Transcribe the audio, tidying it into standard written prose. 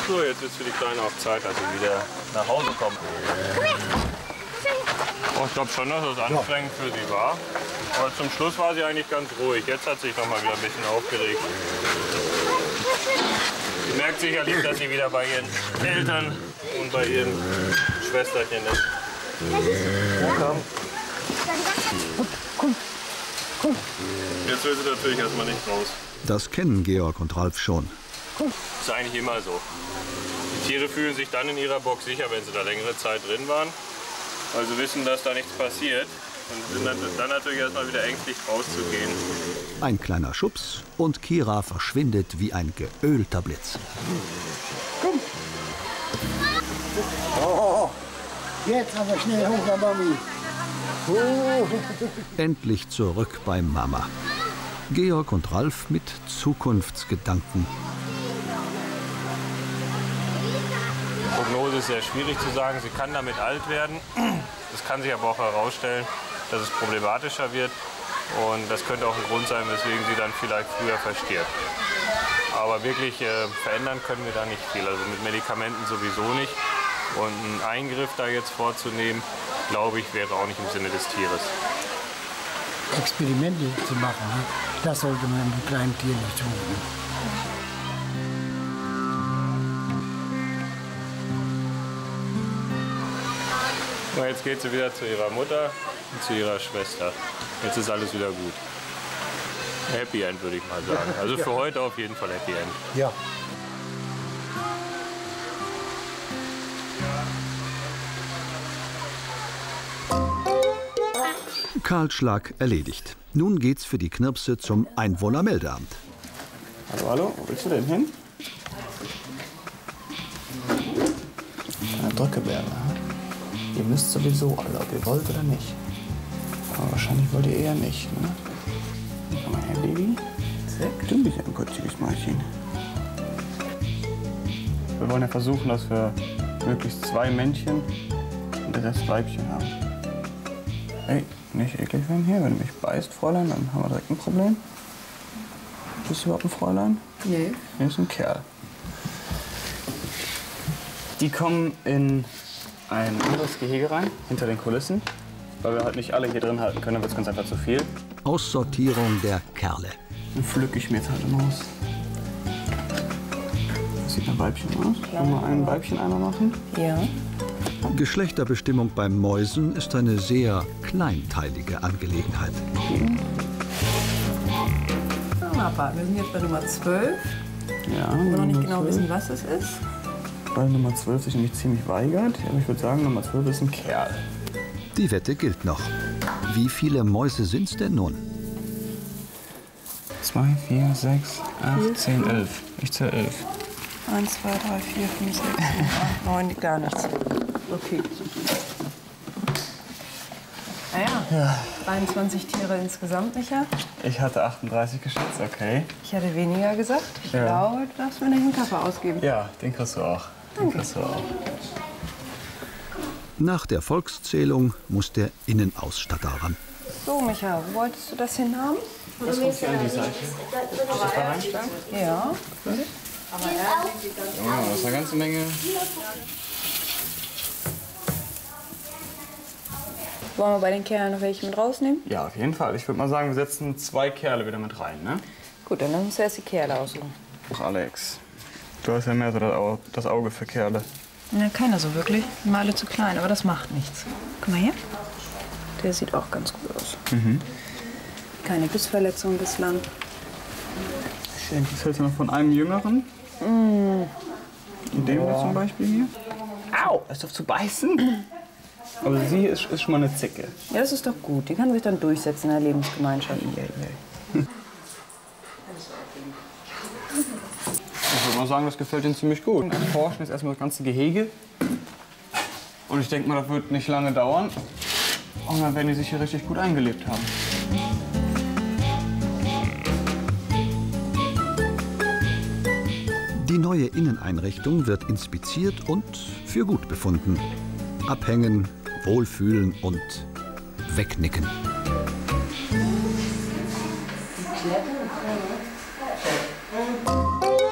So, jetzt ist für die Kleine auch Zeit, dass sie wieder nach Hause kommt. Oh, ich glaube schon, dass das anstrengend für sie war. Aber zum Schluss war sie eigentlich ganz ruhig. Jetzt hat sie sich noch mal wieder ein bisschen aufgeregt. Sie merkt sicherlich, dass sie wieder bei ihren Eltern und bei ihren Schwesterchen ist. Komm. Jetzt will sie natürlich erstmal nicht raus. Das kennen Georg und Ralf schon. Das ist eigentlich immer so. Die Tiere fühlen sich dann in ihrer Box sicher, wenn sie da längere Zeit drin waren. Weil sie wissen, dass da nichts passiert. Und sind dann natürlich erstmal wieder ängstlich rauszugehen. Ein kleiner Schubs und Kira verschwindet wie ein geölter Blitz. Komm. Oh, jetzt aber schnell hoch, Mami. Oh. Endlich zurück bei Mama. Georg und Ralf mit Zukunftsgedanken. Die Prognose ist sehr schwierig zu sagen. Sie kann damit alt werden. Das kann sich aber auch herausstellen, dass es problematischer wird. Und das könnte auch ein Grund sein, weswegen sie dann vielleicht früher verstirbt. Aber wirklich verändern können wir da nicht viel. Also mit Medikamenten sowieso nicht. Und einen Eingriff da jetzt vorzunehmen, glaube ich, wäre auch nicht im Sinne des Tieres. Experimente zu machen, das sollte man mit kleinen Tieren nicht tun. Und jetzt geht sie wieder zu ihrer Mutter und zu ihrer Schwester. Jetzt ist alles wieder gut. Happy End, würde ich mal sagen. Also für heute auf jeden Fall Happy End. Ja. Kahlschlag erledigt. Nun geht's für die Knirpse zum Einwohnermeldeamt. Hallo, hallo, wo willst du denn hin? Eine Drückeberge. Ihr müsst sowieso alle, ob ihr wollt oder nicht. Aber wahrscheinlich wollt ihr eher nicht, ne? Komm mal her, Baby. Du bist ein putziges Mäuschen. Wir wollen ja versuchen, dass wir möglichst 2 Männchen und der Rest Weibchen haben. Hey, nicht eklig werden hier. Wenn du mich beißt, Fräulein, dann haben wir direkt ein Problem. Bist du überhaupt ein Fräulein? Nee. Nee, ist ein Kerl. Die kommen in ein anderes Gehege rein, hinter den Kulissen. Weil wir halt nicht alle hier drin halten können, dann wird es ganz einfach zu viel. Aussortierung der Kerle. Dann pflücke ich mir jetzt halt eine Maus. Das sieht ein Weibchen aus. Wollen wir ein Weibchen einmal machen? Ja. Geschlechterbestimmung bei Mäusen ist eine sehr kleinteilige Angelegenheit. Papa, wir sind jetzt bei Nummer 12. Ja. Wir noch nicht genau wissen, was es ist. Weil Nummer 12 sich nämlich ziemlich weigert. Aber ich würde sagen, Nummer 12 ist ein Kerl. Die Wette gilt noch. Wie viele Mäuse sind's denn nun? 2, 4, 6, 8, 10, 11. Ich zähle 11. 1, 2, 3, 4, 5, 6, 7, 8, 9, gar nichts. Okay. Naja, 23 Tiere insgesamt, Micha. Ich hatte 38 geschätzt, okay. Ich hatte weniger gesagt. Ich glaube, du darfst mir den Kaffer ausgeben. Ja, den kriegst du auch. Den kriegst du auch. Nach der Volkszählung muss der Innenausstatter ran. So, Micha, wo wolltest du das hinhaben? Das kommt hier an die Seite. Soll ich das da reinstellen? Ja. Ja, das ist eine ganze Menge. Wollen wir bei den Kerlen noch welche mit rausnehmen? Ja, auf jeden Fall. Ich würde mal sagen, wir setzen 2 Kerle wieder mit rein, ne? Gut, dann lass uns erst die Kerle aussuchen. Ach, Alex. Du hast ja mehr so das Auge für Kerle. Ja, keiner so wirklich. Mal alle zu klein, aber das macht nichts. Guck mal her. Der sieht auch ganz gut aus. Mhm. Keine Bissverletzung bislang. Schön. Das hältst du noch von einem Jüngeren? Und dem hier zum Beispiel hier? Au! Ist doch zu beißen? Aber sie ist schon mal eine Zicke. Ja, das ist doch gut. Die kann sich dann durchsetzen in der Lebensgemeinschaft. Ich würde mal sagen, das gefällt ihnen ziemlich gut. Wir erforschen jetzt erstmal das ganze Gehege. Und ich denke mal, das wird nicht lange dauern. Und dann werden die sich hier richtig gut eingelebt haben. Die neue Inneneinrichtung wird inspiziert und für gut befunden. Abhängen, wohlfühlen und wegnicken.